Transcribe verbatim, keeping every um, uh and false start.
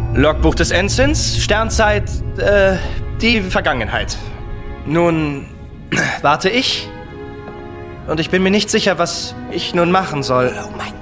Logbuch des Ensigns, Sternzeit, äh, die Vergangenheit. Nun warte ich. Und ich bin mir nicht sicher, was ich nun machen soll. Oh mein